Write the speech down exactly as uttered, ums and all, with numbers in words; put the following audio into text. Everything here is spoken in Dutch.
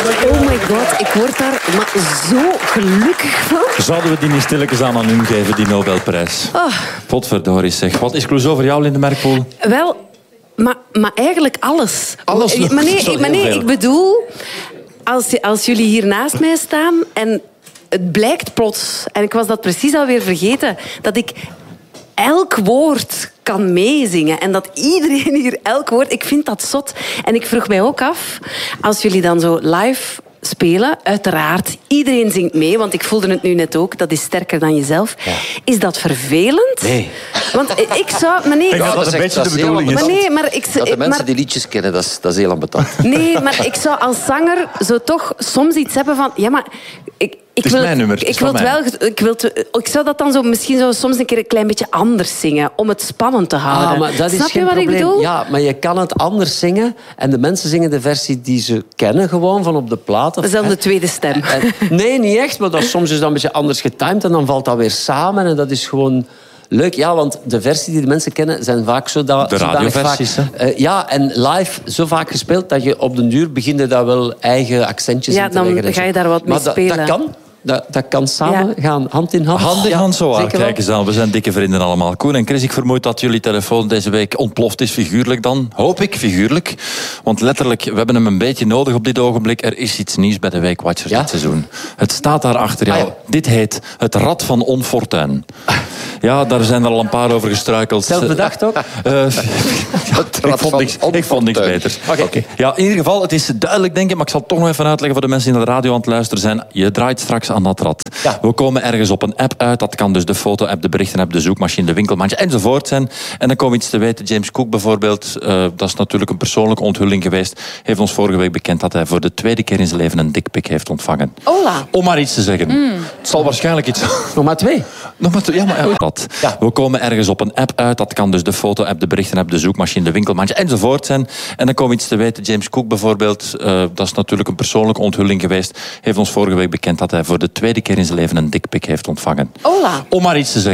Oh my god, ik word daar maar zo gelukkig van. Zouden we die niet stilletjes aan aan u geven, die Nobelprijs? Oh. Potverdorie zeg. Wat is Clouseau voor jou, Linde Merkpoel? Wel, maar, maar eigenlijk alles. Alles nog? Maar nee, Zo ik, maar heel nee veel. ik bedoel, als, als jullie hier naast mij staan en het blijkt plots, en ik was dat precies alweer vergeten, dat ik elk woord kan meezingen. En dat iedereen hier elk woord... Ik vind dat zot. En ik vroeg mij ook af, als jullie dan zo live spelen, uiteraard, iedereen zingt mee, want ik voelde het nu net ook, dat is sterker dan jezelf. Ja. Is dat vervelend? Nee. Want ik zou... Maar nee, Ik denk dat dat een is echt- beetje dat de is heel bedoeling is. maar nee, maar ik... Dat de mensen maar, die liedjes kennen, dat is, dat is heel ambetant. nee, maar ik zou als zanger zo toch soms iets hebben van... Ja, maar... Ik, ik is wil, mijn nummer, het is Ik, wil van het wel, ik, wil het, ik zou dat dan zo misschien zo soms een keer een klein beetje anders zingen, om het spannend te houden. Ah, maar dat is Snap je geen wat probleem. ik bedoel? Ja, maar je kan het anders zingen. En de mensen zingen de versie die ze kennen, gewoon van op de plaat. Of, Dat is dan de tweede stem. En- nee, niet echt. Maar dat, soms is dat een beetje anders getimed. En dan valt dat weer samen. En dat is gewoon leuk. Ja, want de versie die de mensen kennen zijn vaak zo dat, De zodanig radioversies, vaak, uh, ja, en live zo vaak gespeeld dat je op den duur begint je daar wel eigen accentjes Ja, in te dan leggen. en ga zo. je daar wat mee maar dat- spelen. Dat kan. Dat, dat kan samen Ja. gaan, hand in hand. Hand in Ja, hand zo aan. zeker wel. Kijk eens aan, we zijn dikke vrienden allemaal. Koen en Chris, ik vermoed dat jullie telefoon deze week ontploft is, figuurlijk dan. Hoop ik, figuurlijk. Want letterlijk, we hebben hem een beetje nodig op dit ogenblik. Er is iets nieuws bij de Week Watchers Ja? dit seizoen. Het staat daar achter jou. Ah, ja. Dit heet Het Rad van Onfortuin. Ja, daar zijn er al een paar over gestruikeld. Zelf bedacht ook? Eh, ja, Het ik, Rad vond van niks, ik vond niks Onfortuin. beter. Oké. Ja, in ieder geval, het is duidelijk, denk ik, maar ik zal het toch nog even uitleggen voor de mensen die naar de radio aan het luisteren zijn. Je draait straks aan dat rad. Ja. We komen ergens op een app uit. Dat kan dus de foto-app, de berichten-app, de zoekmachine, de winkelmandje enzovoort zijn. En dan komen we iets te weten. James Cook bijvoorbeeld, uh, dat is natuurlijk een persoonlijke onthulling geweest, heeft ons vorige week bekend dat hij voor de tweede keer in zijn leven een dikpik heeft ontvangen. Hola. Om maar iets te zeggen. Het zal waarschijnlijk iets... Nog maar twee. Nog maar, ja, maar dat. Ja. We komen ergens op een app uit. Dat kan dus de foto-app, de berichten-app, de zoekmachine, de winkelmandje enzovoort zijn. En dan komen we iets te weten. James Cook bijvoorbeeld, uh, dat is natuurlijk een persoonlijke onthulling geweest, heeft ons vorige week bekend dat hij voor de tweede keer in zijn leven een dikpik heeft ontvangen. Hola. Om maar iets te zeggen.